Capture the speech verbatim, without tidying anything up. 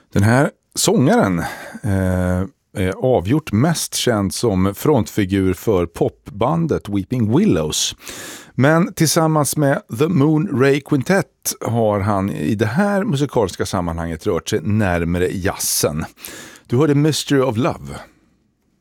Den här sångaren eh, är avgjort mest känd som frontfigur för popbandet Weeping Willows. Men tillsammans med The Moon Ray Quintet har han i det här musikaliska sammanhanget rört sig närmare jazzen. Du hörde Mystery of Love.